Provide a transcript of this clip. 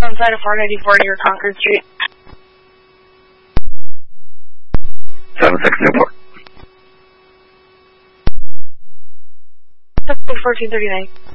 on site of 494 near Concord Street. 7624. 1439.